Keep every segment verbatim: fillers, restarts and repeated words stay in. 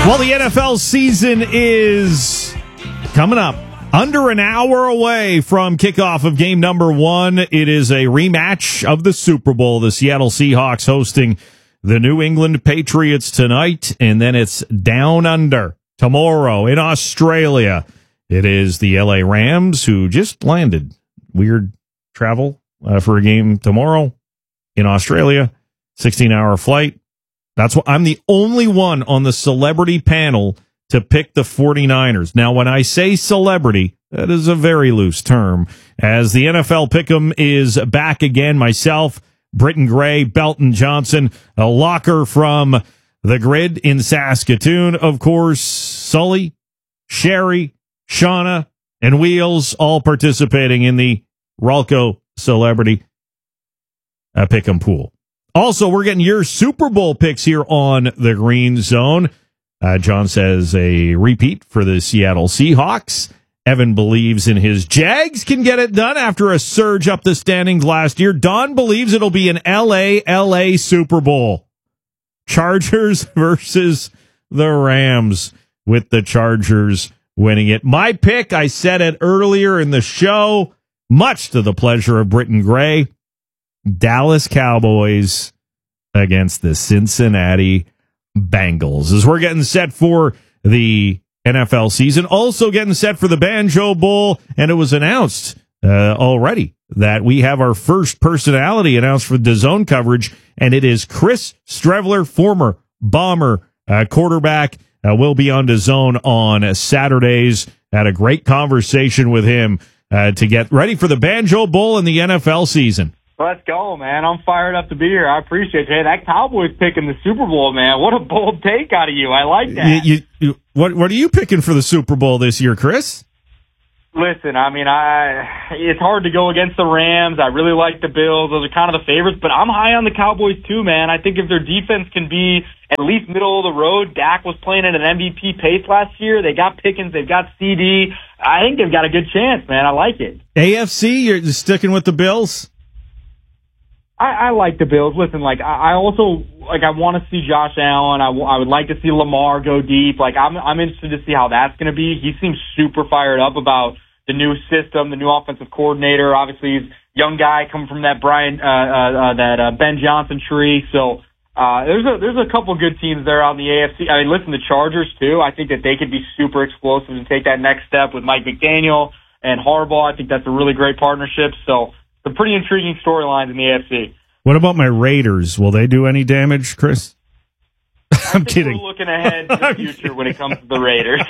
Well, the N F L season is coming up. Under an hour away from kickoff of game number one. It is a rematch of the Super Bowl. The Seattle Seahawks hosting the New England Patriots tonight, and then it's down under tomorrow in Australia. It is the L A Rams who just landed. Weird travel uh, for a game tomorrow in Australia. sixteen-hour flight. That's what I'm the only one on the celebrity panel to pick the 49ers. Now, when I say celebrity, that is a very loose term, as the N F L Pick'em is back again. Myself, Britton Gray, Belton Johnson, a locker from the Grid in Saskatoon, of course, Sully, Sherry, Shauna, and Wheels, all participating in the Ralco Celebrity uh, Pick'em pool. Also, we're getting your Super Bowl picks here on the Green Zone. Uh, John says a repeat for the Seattle Seahawks. Evan believes in his Jags can get it done after a surge up the standings last year. Don believes it'll be an L A L A Super Bowl. Chargers versus the Rams, with the Chargers winning it. My pick, I said it earlier in the show, much to the pleasure of Britton Gray, Dallas Cowboys against the Cincinnati Bengals, as we're getting set for the N F L season, also getting set for the Banjo Bowl, and it was announced uh, already that we have our first personality announced for DAZN coverage, and it is Chris Streveler, former Bomber uh, quarterback, uh, will be on DAZN on Saturdays. Had a great conversation with him uh, to get ready for the Banjo Bowl and the N F L season. Let's go, man. I'm fired up to be here. I appreciate you. Hey, that Cowboys picking the Super Bowl, man. What a bold take out of you. I like that. You, you, what, what are you picking for the Super Bowl this year, Chris? Listen, I mean, I it's hard to go against the Rams. I really like the Bills. Those are kind of the favorites, but I'm high on the Cowboys too, man. I think if their defense can be at least middle of the road, Dak was playing at an M V P pace last year. They got Pickens. They've got C D. I think they've got a good chance, man. I like it. A F C, you're sticking with the Bills? I, I like the Bills. Listen, like I, I also like I want to see Josh Allen. I, w- I would like to see Lamar go deep. Like I'm I'm interested to see how that's going to be. He seems super fired up about the new system, the new offensive coordinator. Obviously, he's a young guy coming from that Brian uh, uh, uh that uh, Ben Johnson tree. So uh there's a there's a couple good teams there on the A F C. I mean, listen, the Chargers too. I think that they could be super explosive and take that next step with Mike McDaniel and Harbaugh. I think that's a really great partnership. So. Some pretty intriguing storylines in the A F C. What about my Raiders? Will they do any damage, Chris? I'm kidding. We're looking ahead to the future when it comes to the Raiders.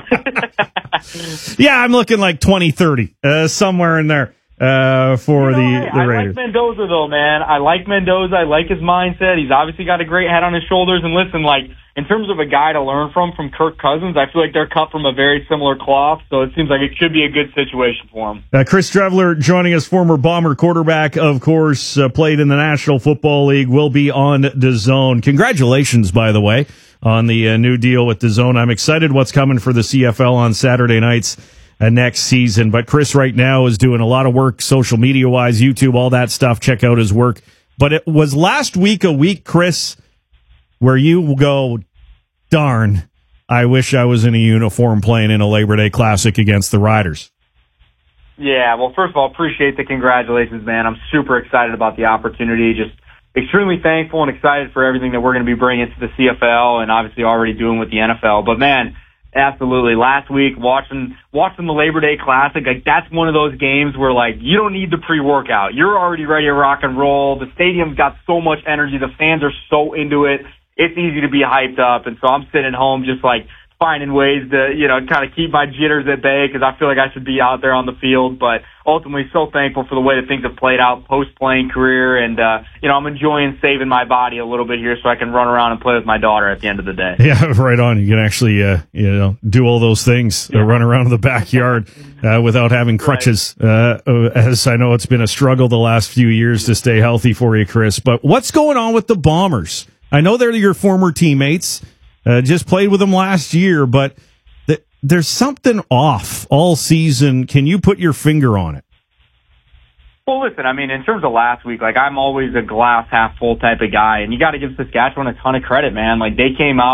Yeah, I'm looking like twenty thirty, uh, somewhere in there uh, for you know, the, hey, the I Raiders. I like Mendoza, though, man. I like Mendoza. I like his mindset. He's obviously got a great head on his shoulders. And listen, like, in terms of a guy to learn from, from Kirk Cousins, I feel like they're cut from a very similar cloth, so it seems like it could be a good situation for him. Uh, Chris Streveler joining us, former Bomber quarterback, of course, uh, played in the National Football League, will be on DAZN. Congratulations, by the way, on the uh, new deal with DAZN. I'm excited what's coming for the C F L on Saturday nights uh, next season. But Chris right now is doing a lot of work social media-wise, YouTube, all that stuff. Check out his work. But it was last week a week, Chris, where you go, darn, I wish I was in a uniform playing in a Labor Day Classic against the Riders. Yeah, well, first of all, appreciate the congratulations, man. I'm super excited about the opportunity. Just extremely thankful and excited for everything that we're going to be bringing to the C F L and obviously already doing with the N F L. But, man, absolutely. Last week, watching watching the Labor Day Classic, like that's one of those games where, like, you don't need the pre-workout. You're already ready to rock and roll. The stadium's got so much energy. The fans are so into it. It's easy to be hyped up. And so I'm sitting home just, like, finding ways to, you know, kind of keep my jitters at bay because I feel like I should be out there on the field. But ultimately, so thankful for the way that things have played out post-playing career. And, uh, you know, I'm enjoying saving my body a little bit here so I can run around and play with my daughter at the end of the day. Yeah, right on. You can actually, uh, you know, do all those things, yeah. uh, run around in the backyard uh, without having crutches, right. uh, as I know it's been a struggle the last few years to stay healthy for you, Chris. But what's going on with the Bombers? I know they're your former teammates. Uh, just played with them last year, but th- there's something off all season. Can you put your finger on it? Well, listen, I mean, in terms of last week, like, I'm always a glass half full type of guy, and you got to give Saskatchewan a ton of credit, man. Like, they came out,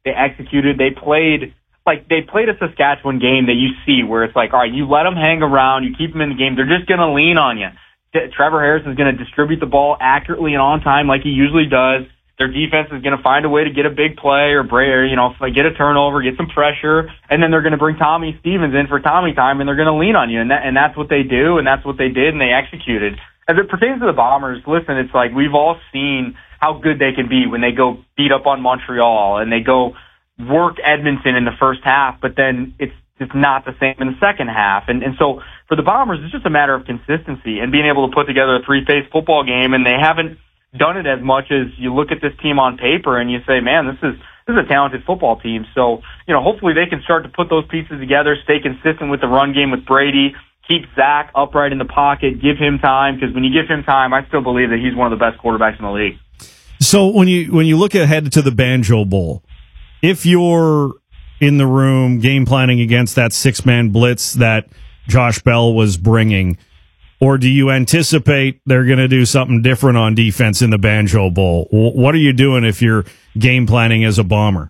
They executed. They played like they played a Saskatchewan game that you see where it's like, all right, you let them hang around, you keep them in the game. They're just going to lean on you. Trevor Harris is going to distribute the ball accurately and on time like he usually does. Their defense is going to find a way to get a big play or, or you know, get a turnover, get some pressure, and then they're going to bring Tommy Stevens in for Tommy time, and they're going to lean on you. And, that, and that's what they do, and that's what they did, and they executed. As it pertains to the Bombers, listen, it's like we've all seen how good they can be when they go beat up on Montreal and they go work Edmonton in the first half, but then it's it's not the same in the second half. And, and so for the Bombers, it's just a matter of consistency and being able to put together a three-phase football game, and they haven't done it as much as you look at this team on paper and you say, man, this is this is a talented football team. So, you know, hopefully they can start to put those pieces together, stay consistent with the run game with Brady, keep Zach upright in the pocket, give him time, because when you give him time, I still believe that he's one of the best quarterbacks in the league. So when you when you look ahead to the Banjo Bowl, if you're in the room game planning against that six-man blitz that Josh Bell was bringing, or do you anticipate they're going to do something different on defense in the Banjo Bowl? What are you doing if you're game planning as a Bomber?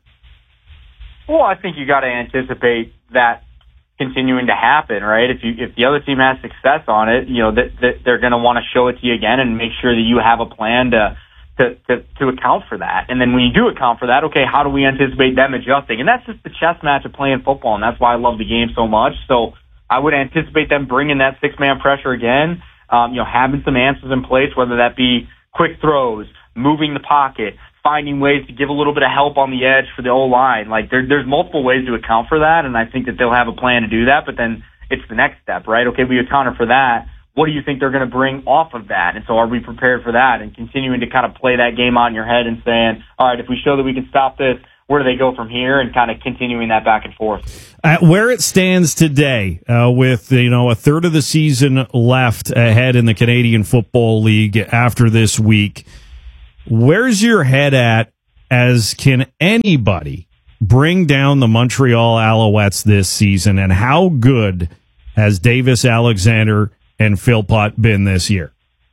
Well, I think you got to anticipate that continuing to happen, right? If you if the other team has success on it, you know that, that they're going to want to show it to you again and make sure that you have a plan to, to to to account for that. And then when you do account for that, okay, how do we anticipate them adjusting? And that's just the chess match of playing football, and that's why I love the game so much. So I would anticipate them bringing that six-man pressure again, um, you know, having some answers in place, whether that be quick throws, moving the pocket, finding ways to give a little bit of help on the edge for the O-line. Like, there, there's multiple ways to account for that, and I think that they'll have a plan to do that, but then it's the next step, right? Okay, we accounted for that. What do you think they're going to bring off of that? And so are we prepared for that? And continuing to kind of play that game out in your head and saying, all right, if we show that we can stop this, where do they go from here, and kind of continuing that back and forth. At where it stands today, uh, with you know a third of the season left ahead in the Canadian Football League after this week, where's your head at as can anybody bring down the Montreal Alouettes this season, and how good has Davis Alexander and Philpott been this year?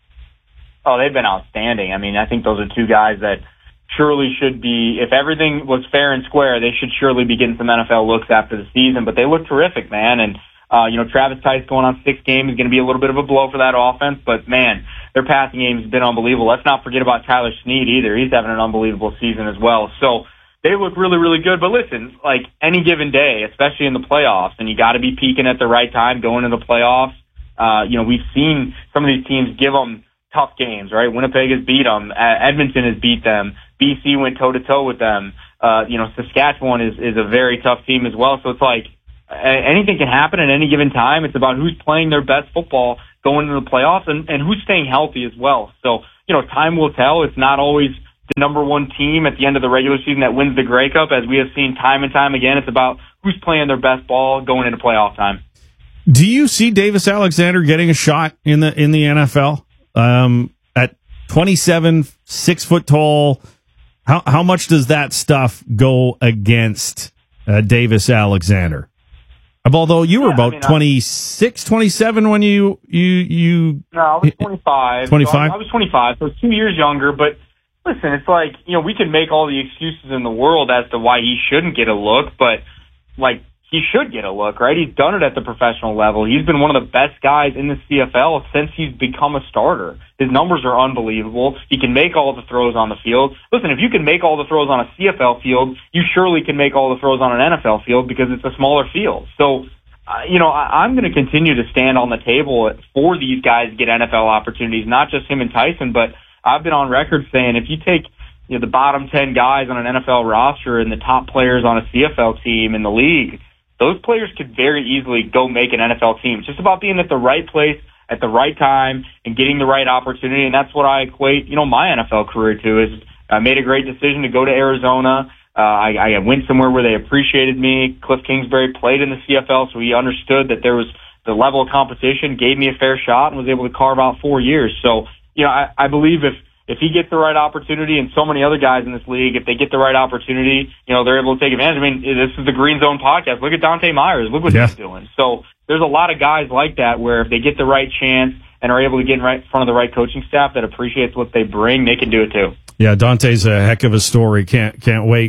Oh, they've been outstanding. I mean, I think those are two guys that surely should be, if everything was fair and square, they should surely be getting some N F L looks after the season. But they look terrific, man. And, uh, you know, Travis Tice going on six games is going to be a little bit of a blow for that offense. But, man, their passing game has been unbelievable. Let's not forget about Tyler Snead either. He's having an unbelievable season as well. So they look really, really good. But listen, like any given day, especially in the playoffs, and you got to be peaking at the right time going into the playoffs. Uh, you know, we've seen some of these teams give them tough games, right? Winnipeg has beat them. Edmonton has beat them. B C went toe-to-toe with them. Uh, you know, Saskatchewan is, is a very tough team as well. So it's like uh, anything can happen at any given time. It's about who's playing their best football going into the playoffs and, and who's staying healthy as well. So, you know, time will tell. It's not always the number one team at the end of the regular season that wins the Grey Cup. As we have seen time and time again, it's about who's playing their best ball going into playoff time. Do you see Davis Alexander getting a shot in the in the N F L? Um, at twenty-seven, six foot tall, how how much does that stuff go against uh, Davis Alexander? Although you were yeah, about I mean, twenty-six, twenty-seven when you you you. No, I was twenty-five. twenty-five. So I was twenty-five, so two years younger. But listen, it's like, you know, we can make all the excuses in the world as to why he shouldn't get a look, but like, he should get a look, right? He's done it at the professional level. He's been one of the best guys in the C F L since he's become a starter. His numbers are unbelievable. He can make all the throws on the field. Listen, if you can make all the throws on a C F L field, you surely can make all the throws on an N F L field because it's a smaller field. So, uh, you know, I, I'm going to continue to stand on the table for these guys to get N F L opportunities, not just him and Tyson, but I've been on record saying if you take, you know, the bottom ten guys on an N F L roster and the top players on a C F L team in the league, those players could very easily go make an N F L team. It's just about being at the right place at the right time and getting the right opportunity, and that's what I equate, you know, my N F L career to. Is I made a great decision to go to Arizona. Uh, I, I went somewhere where they appreciated me. Cliff Kingsbury played in the C F L, so he understood that there was the level of competition, gave me a fair shot, and was able to carve out four years. So, you know, I, I believe if If he gets the right opportunity, and so many other guys in this league, if they get the right opportunity, you know, they're able to take advantage. I mean, this is the Green Zone podcast. Look at Dante Myers. Look what yeah. he's doing. So there's a lot of guys like that where if they get the right chance and are able to get in right in front of the right coaching staff that appreciates what they bring, they can do it too. Yeah, Dante's a heck of a story. Can't can't wait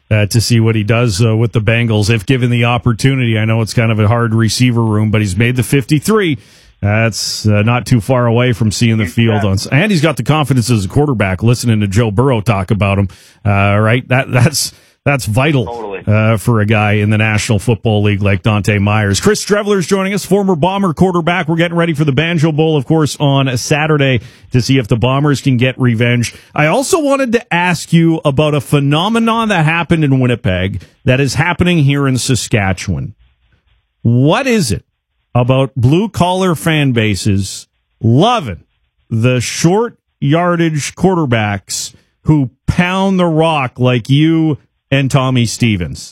uh, to see what he does uh, with the Bengals if given the opportunity. I know it's kind of a hard receiver room, but he's made the fifty-three. That's uh, not too far away from seeing the field on, and he's got the confidence as a quarterback. Listening to Joe Burrow talk about him, uh, right? That that's that's vital totally. uh, for a guy in the National Football League like Dante Myers. Chris Streveler is joining us, former Bomber quarterback. We're getting ready for the Banjo Bowl, of course, on Saturday to see if the Bombers can get revenge. I also wanted to ask you about a phenomenon that happened in Winnipeg that is happening here in Saskatchewan. What is it about blue-collar fan bases loving the short yardage quarterbacks who pound the rock like you and Tommy Stevens?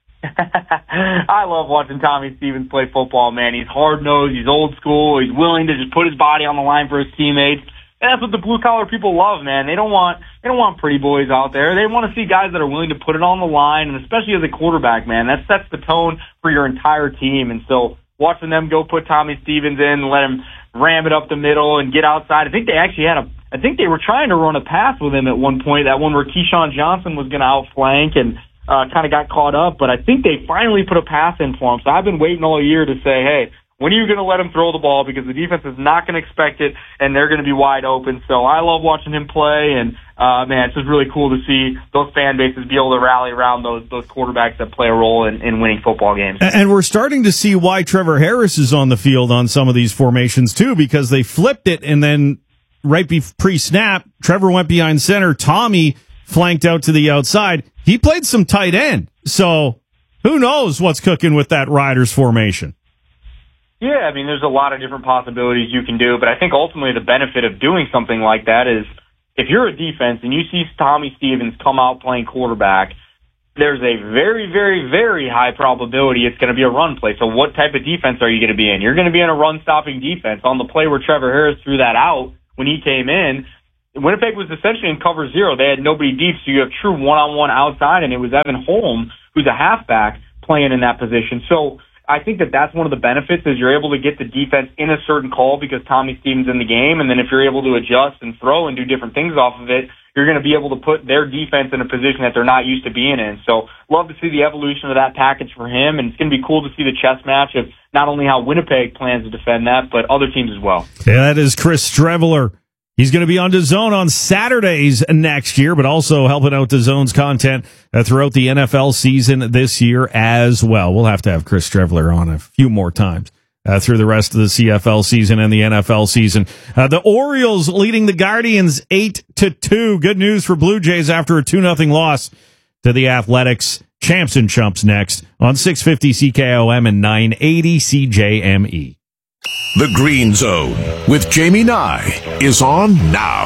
I love watching Tommy Stevens play football, man. He's hard-nosed, he's old school, he's willing to just put his body on the line for his teammates. And that's what the blue-collar people love, man. They don't want they don't want pretty boys out there. They want to see guys that are willing to put it on the line, and especially as a quarterback, man. That sets the tone for your entire team. And so watching them go put Tommy Stevens in and let him ram it up the middle and get outside. I think they actually had a I think they were trying to run a pass with him at one point, that one where Keyshawn Johnson was going to outflank and uh, kind of got caught up. But I think they finally put a pass in for him. So I've been waiting all year to say, hey, when are you going to let him throw the ball? Because the defense is not going to expect it, and they're going to be wide open. So I love watching him play, and, uh, man, it's just really cool to see those fan bases be able to rally around those those quarterbacks that play a role in, in winning football games. And we're starting to see why Trevor Harris is on the field on some of these formations, too, because they flipped it, and then right be- pre-snap, Trevor went behind center. Tommy flanked out to the outside. He played some tight end. So who knows what's cooking with that Riders formation? Yeah, I mean, there's a lot of different possibilities you can do, but I think ultimately the benefit of doing something like that is if you're a defense and you see Tommy Stevens come out playing quarterback, there's a very, very, very high probability it's going to be a run play. So what type of defense are you going to be in? You're going to be in a run-stopping defense. On the play where Trevor Harris threw that out when he came in, Winnipeg was essentially in cover zero. They had nobody deep, so you have true one-on-one outside, and it was Evan Holm, who's a halfback, playing in that position. So I think that that's one of the benefits is you're able to get the defense in a certain call because Tommy Stevens in the game, and then if you're able to adjust and throw and do different things off of it, you're going to be able to put their defense in a position that they're not used to being in. So love to see the evolution of that package for him, and it's going to be cool to see the chess match of not only how Winnipeg plans to defend that, but other teams as well. Yeah, that is Chris Streveler. He's going to be on DAZN on Saturdays next year, but also helping out DAZN's content uh, throughout the N F L season this year as well. We'll have to have Chris Streveler on a few more times uh, through the rest of the C F L season and the N F L season. Uh, the Orioles leading the Guardians eight to two. Good news for Blue Jays after a two nothing loss to the Athletics. Champs and Chumps next on six fifty C K O M and nine eighty C J M E. The Green Zone with Jamie Nye is on now.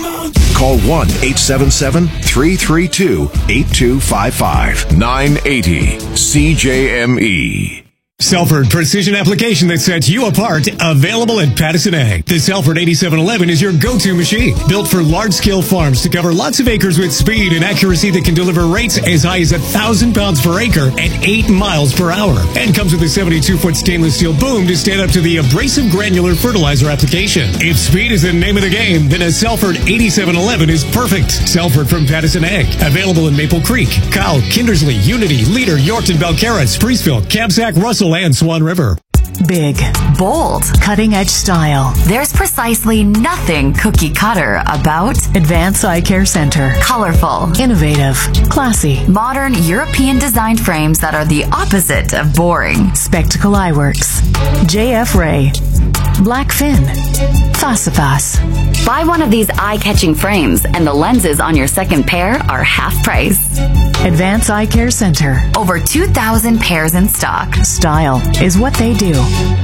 Call one eight seven seven, three three two, eight two five five. nine eighty C J M E. Selford Precision Application that sets you apart, available at Patterson Ag. The Selford eighty-seven eleven is your go-to machine, built for large-scale farms to cover lots of acres with speed and accuracy that can deliver rates as high as one thousand pounds per acre at eight miles per hour. And comes with a seventy-two foot stainless steel boom to stand up to the abrasive granular fertilizer application. If speed is the name of the game, then a Selford eighty-seven eleven is perfect. Selford from Patterson Ag, available in Maple Creek, Kyle, Kindersley, Unity, Leader, Yorkton, Belcarrot, Priestville, Kamsack, Russell, and Swan River. Big, bold, cutting-edge style. There's precisely nothing cookie cutter about Advance Eye Care Center. Colorful, innovative, classy, modern European-designed frames that are the opposite of boring. Spectacle Eyeworks, J F Ray, Blackfin, Fossifas. Buy one of these eye-catching frames and the lenses on your second pair are half price. Advance Eye Care Center. Over two thousand pairs in stock. Style is what they do.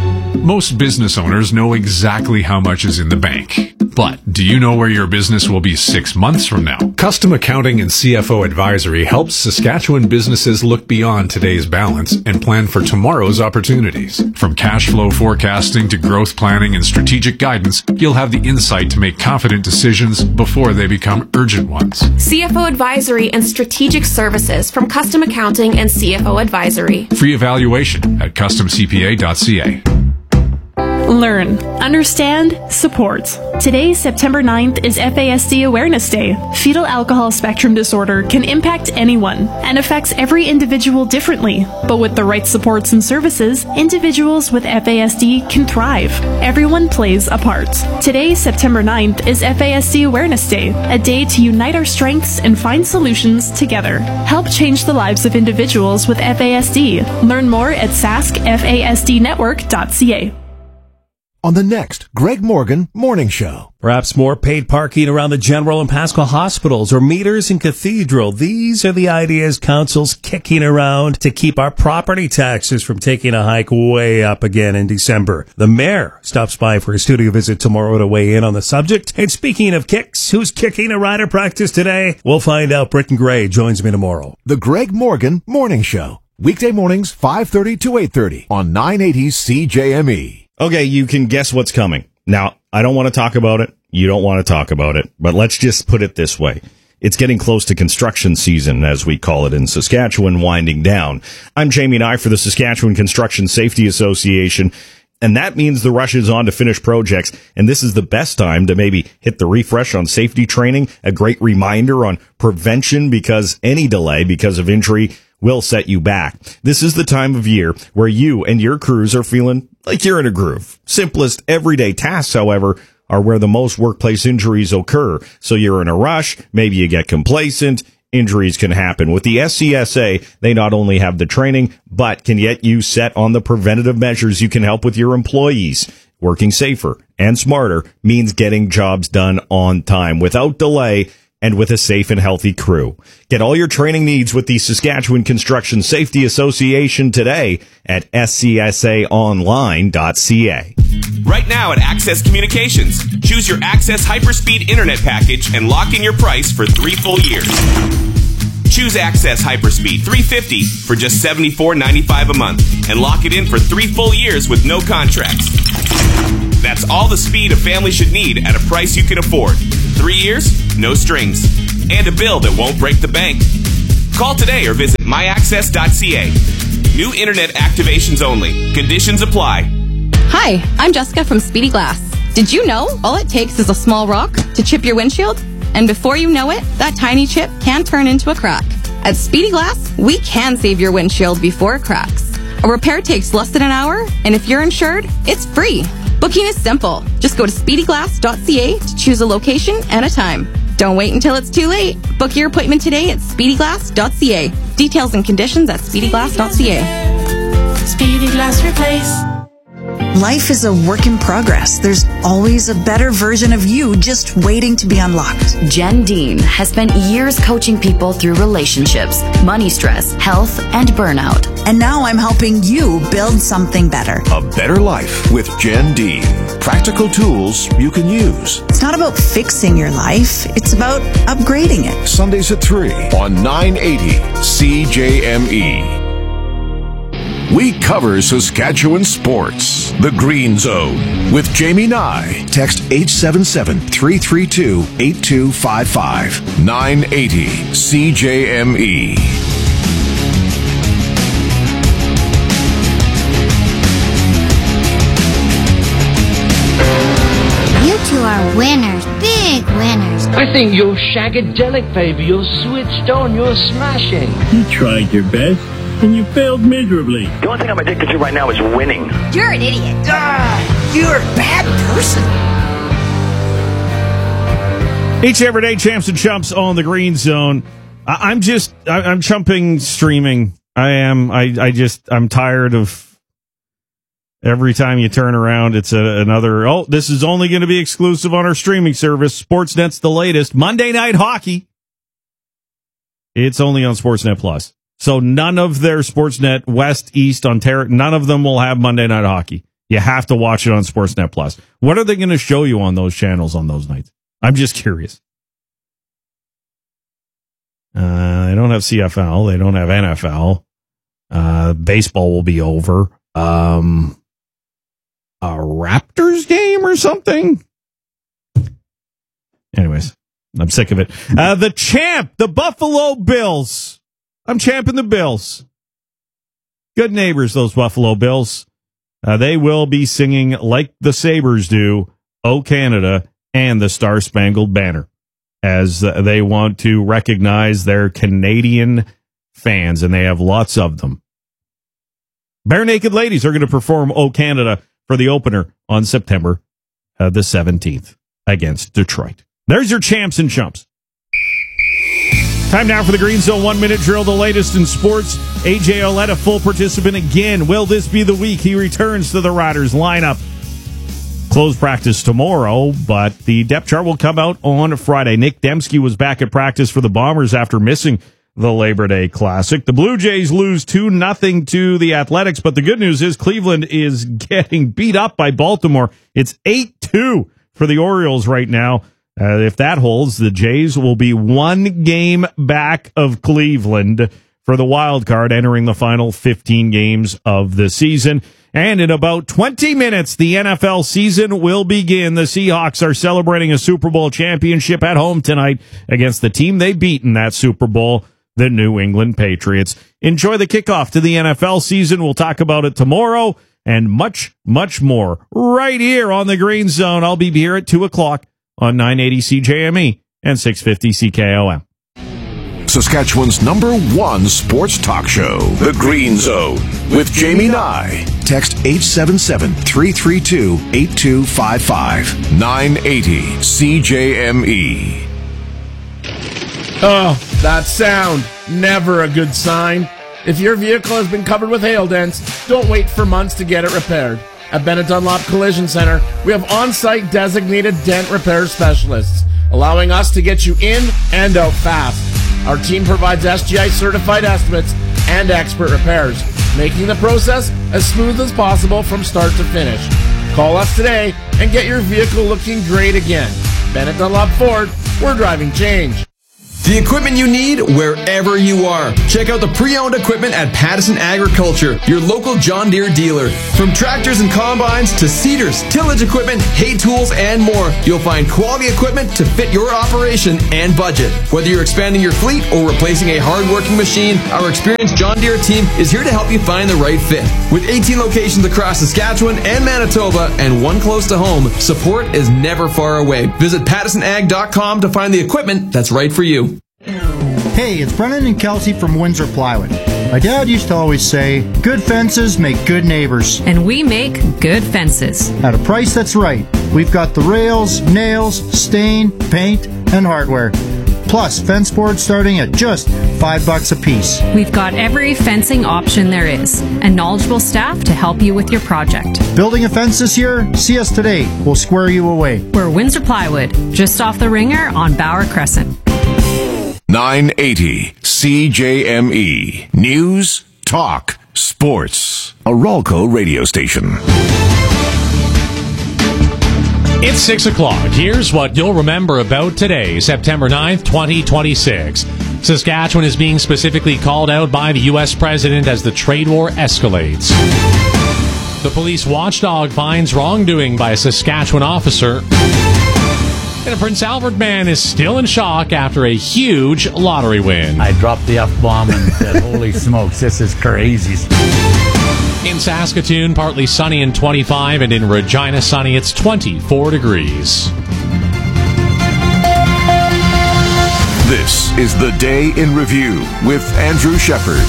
Most business owners know exactly how much is in the bank. But do you know where your business will be six months from now? Custom Accounting and C F O Advisory helps Saskatchewan businesses look beyond today's balance and plan for tomorrow's opportunities. From cash flow forecasting to growth planning and strategic guidance, you'll have the insight to make confident decisions before they become urgent ones. C F O Advisory and Strategic Services from Custom Accounting and C F O Advisory. Free evaluation at custom c p a dot c a. Learn, understand, support. Today, September ninth, is F A S D Awareness Day. Fetal alcohol spectrum disorder can impact anyone and affects every individual differently. But with the right supports and services, individuals with F A S D can thrive. Everyone plays a part. Today, September ninth, is F A S D Awareness Day, a day to unite our strengths and find solutions together. Help change the lives of individuals with F A S D. Learn more at sask f a s d network dot c a. On the next Greg Morgan Morning Show. Perhaps more paid parking around the General and Pascal hospitals or meters in Cathedral. These are the ideas council's kicking around to keep our property taxes from taking a hike way up again in December. The mayor stops by for a studio visit tomorrow to weigh in on the subject. And speaking of kicks, who's kicking a rider practice today? We'll find out. Britton Gray joins me tomorrow. The Greg Morgan Morning Show. Weekday mornings, five thirty to eight thirty on nine eighty C J M E. Okay, you can guess what's coming. Now, I don't want to talk about it. You don't want to talk about it. But let's just put it this way. It's getting close to construction season, as we call it in Saskatchewan, winding down. I'm Jamie Nye for the Saskatchewan Construction Safety Association, and that means the rush is on to finish projects, and this is the best time to maybe hit the refresh on safety training, a great reminder on prevention, because any delay because of injury will set you back. This is the time of year where you and your crews are feeling like you're in a groove. Simplest everyday tasks, however, are where the most workplace injuries occur. So you're in a rush, maybe you get complacent, injuries can happen. With the S C S A, they not only have the training, but can get you set on the preventative measures you can help with your employees. Working safer and smarter means getting jobs done on time, without delay, and with a safe and healthy crew. Get all your training needs with the Saskatchewan Construction Safety Association today at s c s a online dot c a. Right now at Access Communications, choose your Access Hyperspeed Internet package and lock in your price for three full years. Choose Access Hyperspeed three fifty for just seventy-four ninety-five a month and lock it in for three full years with no contracts. That's all the speed a family should need at a price you can afford. Three years, no strings, and a bill that won't break the bank. Call today or visit my access dot c a. New internet activations only. Conditions apply. Hi, I'm Jessica from Speedy Glass. Did you know all it takes is a small rock to chip your windshield? And before you know it, that tiny chip can turn into a crack. At Speedy Glass, we can save your windshield before it cracks. A repair takes less than an hour, and if you're insured, it's free. Booking is simple. Just go to speedy glass dot c a to choose a location and a time. Don't wait until it's too late. Book your appointment today at speedy glass dot c a. Details and conditions at speedy glass dot c a. Speedy Glass Replace. Life is a work in progress. There's always a better version of you just waiting to be unlocked. Jen Dean has spent years coaching people through relationships, money stress, health, and burnout. And now I'm helping you build something better. A better life with Jen Dean. Practical tools you can use. It's not about fixing your life. It's about upgrading it. Sundays at three on nine eighty C J M E. We cover Saskatchewan sports. The Green Zone with Jamie Nye. Text eight seven seven, three three two, eight two five five. nine eighty C J M E. You two are winners. Big winners. I think you're shagadelic, baby. You're switched on. You're smashing. You tried your best. And you failed miserably. The only thing I'm addicted to right now is winning. You're an idiot. Ah, you're a bad person. Each everyday champs and chumps on the Green Zone. I, I'm just, I, I'm chumping streaming. I am. I, I just, I'm tired of every time you turn around, it's a, another, oh, this is only going to be exclusive on our streaming service. Sportsnet's the latest. Monday Night Hockey. It's only on Sportsnet Plus. So none of their Sportsnet West, East, Ontario, none of them will have Monday Night Hockey. You have to watch it on Sportsnet Plus. What are they going to show you on those channels on those nights? I'm just curious. Uh, they don't have C F L. They don't have N F L. Uh, baseball will be over. Um, a Raptors game or something? Anyways, I'm sick of it. Uh, the champ, the Buffalo Bills. I'm champing the Bills. Good neighbors, those Buffalo Bills. Uh, they will be singing, like the Sabres do, "O Canada" and the Star Spangled Banner, as uh, they want to recognize their Canadian fans, and they have lots of them. Bare Naked Ladies are going to perform "O Canada" for the opener on September uh, the seventeenth against Detroit. There's your champs and chumps. Time now for the Green Zone one-minute drill, the latest in sports. A J Ouellette, a full participant again. Will this be the week he returns to the Riders lineup? Close practice tomorrow, but the depth chart will come out on Friday. Nick Dembski was back at practice for the Bombers after missing the Labor Day Classic. The Blue Jays lose two nothing to the Athletics, but the good news is Cleveland is getting beat up by Baltimore. It's eight two for the Orioles right now. Uh, if that holds, the Jays will be one game back of Cleveland for the wild card, entering the final fifteen games of the season. And in about twenty minutes, the N F L season will begin. The Seahawks are celebrating a Super Bowl championship at home tonight against the team they beat in that Super Bowl, the New England Patriots. Enjoy the kickoff to the N F L season. We'll talk about it tomorrow and much, much more right here on the Green Zone. I'll be here at two o'clock on nine eighty C J M E and six fifty C K O M. Saskatchewan's number one sports talk show, The Green Zone, with Jamie Nye. Text eight seven seven, three three two, eight two five five. nine eighty C J M E. Oh, that sound. Never a good sign. If your vehicle has been covered with hail dents, don't wait for months to get it repaired. At Bennett Dunlop Collision Center, we have on-site designated dent repair specialists, allowing us to get you in and out fast. Our team provides S G I-certified estimates and expert repairs, making the process as smooth as possible from start to finish. Call us today and get your vehicle looking great again. Bennett Dunlop Ford, we're driving change. The equipment you need wherever you are. Check out the pre-owned equipment at Pattison Agriculture, your local John Deere dealer. From tractors and combines to seeders, tillage equipment, hay tools, and more, you'll find quality equipment to fit your operation and budget. Whether you're expanding your fleet or replacing a hard-working machine, our experienced John Deere team is here to help you find the right fit. With eighteen locations across Saskatchewan and Manitoba and one close to home, support is never far away. Visit pattison ag dot com to find the equipment that's right for you. Hey, it's Brennan and Kelsey from Windsor Plywood. My dad used to always say, good fences make good neighbors. And we make good fences. At a price that's right. We've got the rails, nails, stain, paint, and hardware. Plus, fence boards starting at just five bucks a piece. We've got every fencing option there is, and knowledgeable staff to help you with your project. Building a fence this year? See us today. We'll square you away. We're Windsor Plywood, just off the Ringer on Bauer Crescent. nine eighty C J M E. News, talk, sports. A Ralco radio station. It's six o'clock. Here's what you'll remember about today, September ninth, twenty twenty-six. Saskatchewan is being specifically called out by the U S president as the trade war escalates. The police watchdog finds wrongdoing by a Saskatchewan officer. And a Prince Albert man is still in shock after a huge lottery win. I dropped the F-bomb and said, holy smokes, this is crazy. In Saskatoon, partly sunny and twenty-five, and in Regina, sunny, it's twenty-four degrees. This is the Day in Review with Andrew Shepard.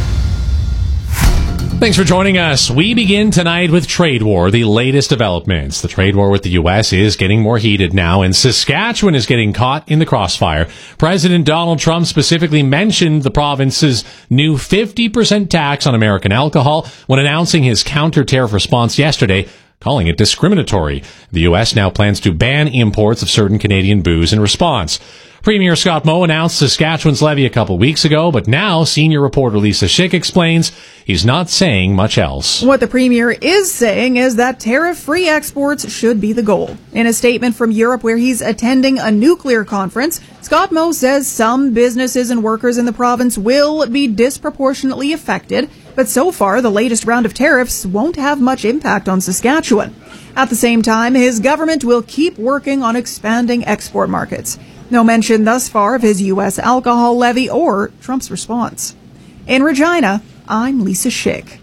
Thanks for joining us. We begin tonight with trade war, the latest developments. The trade war with the U S is getting more heated now, and Saskatchewan is getting caught in the crossfire. President Donald Trump specifically mentioned the province's new fifty percent tax on American alcohol when announcing his counter-tariff response yesterday, calling it discriminatory. The U S now plans to ban imports of certain Canadian booze in response. Premier Scott Moe announced Saskatchewan's levy a couple weeks ago, but now senior reporter Lisa Schick explains he's not saying much else. What the Premier is saying is that tariff-free exports should be the goal. In a statement from Europe where he's attending a nuclear conference, Scott Moe says some businesses and workers in the province will be disproportionately affected, but so far the latest round of tariffs won't have much impact on Saskatchewan. At the same time, his government will keep working on expanding export markets. No mention thus far of his U S alcohol levy or Trump's response. In Regina, I'm Lisa Schick.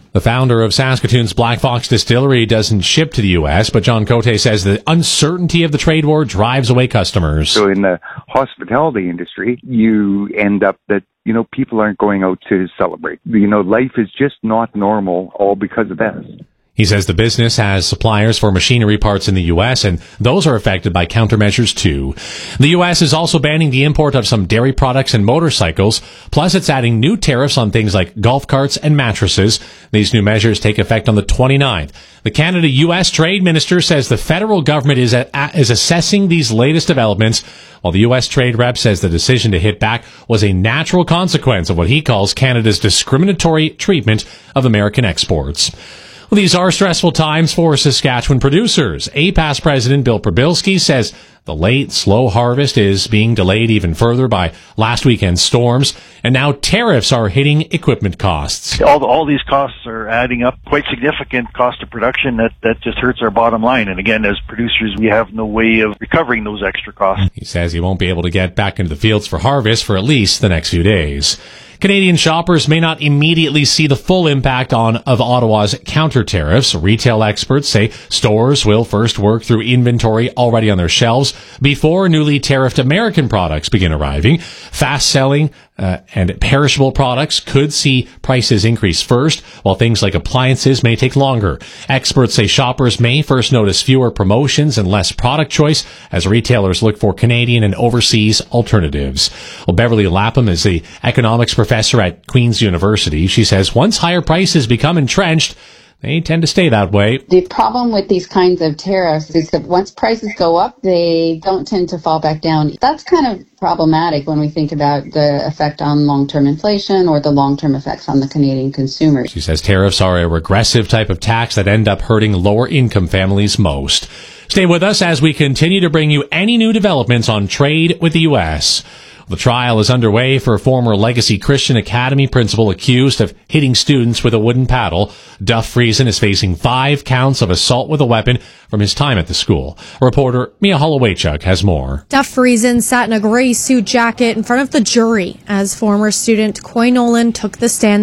The founder of Saskatoon's Black Fox Distillery doesn't ship to the U S, but John Cote says the uncertainty of the trade war drives away customers. So in the hospitality industry, you end up that, you know, people aren't going out to celebrate. You know, life is just not normal, all because of this. He says the business has suppliers for machinery parts in the U S, and those are affected by countermeasures too. The U S is also banning the import of some dairy products and motorcycles, plus it's adding new tariffs on things like golf carts and mattresses. These new measures take effect on the twenty-ninth. The Canada U S Trade Minister says the federal government is, a, is assessing these latest developments, while the U S Trade Rep says the decision to hit back was a natural consequence of what he calls Canada's discriminatory treatment of American exports. Well, these are stressful times for Saskatchewan producers. A P A S President Bill Prabilski says the late, slow harvest is being delayed even further by last weekend's storms, and now tariffs are hitting equipment costs. All, all these costs are adding up, quite significant cost of production that, that just hurts our bottom line. And again, as producers, we have no way of recovering those extra costs. He says he won't be able to get back into the fields for harvest for at least the next few days. Canadian shoppers may not immediately see the full impact on of Ottawa's counter tariffs. Retail experts say stores will first work through inventory already on their shelves before newly tariffed American products begin arriving. Fast-selling uh, and perishable products could see prices increase first, while things like appliances may take longer. Experts say shoppers may first notice fewer promotions and less product choice as retailers look for Canadian and overseas alternatives. Well, Beverly Lapham is the economics professor at Queen's University. She says once higher prices become entrenched, they tend to stay that way. The problem with these kinds of tariffs is that once prices go up, they don't tend to fall back down. That's kind of problematic when we think about the effect on long-term inflation or the long-term effects on the Canadian consumer. She says tariffs are a regressive type of tax that end up hurting lower-income families most. Stay with us as we continue to bring you any new developments on trade with the U S. The trial is underway for a former Legacy Christian Academy principal accused of hitting students with a wooden paddle. Duff Friesen is facing five counts of assault with a weapon from his time at the school. Reporter Mia Holowaychuk has more. Duff Friesen sat in a gray suit jacket in front of the jury as former student Coy Nolan took the stand